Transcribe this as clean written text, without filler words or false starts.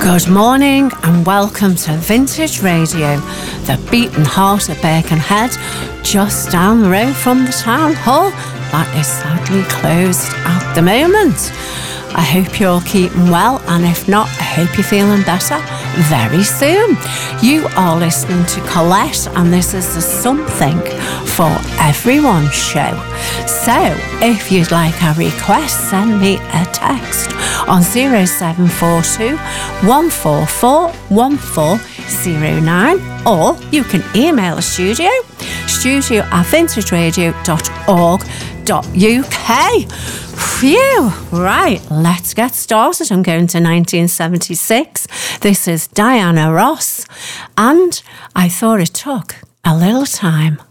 Good morning and welcome to Vintage Radio, the beating heart of Birkenhead, just down the road from the town hall that is sadly closed at the moment. I hope you're all keeping well, and if not, I hope you're feeling better very soon. You are listening to Colette, and this is the Something for Everyone show. So, if you'd like a request, send me a text on 0742 144 1409, or you can email the studio@vintageradio.org.uk. Phew! Right, let's get started. I'm going to 1976. This is Diana Ross, and I thought it took a little time.